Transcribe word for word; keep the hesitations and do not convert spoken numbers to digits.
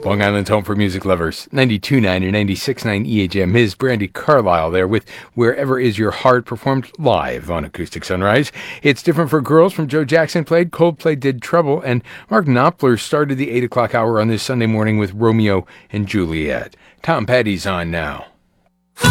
Long Island's home for music lovers. ninety-two point nine and ninety-six point nine E H M. Miz Brandy Carlisle there with Wherever Is Your Heart, performed live on Acoustic Sunrise. It's Different for Girls from Joe Jackson played. Coldplay did Trouble. And Mark Knopfler started the eight o'clock hour on this Sunday morning with Romeo and Juliet. Tom Petty's on now.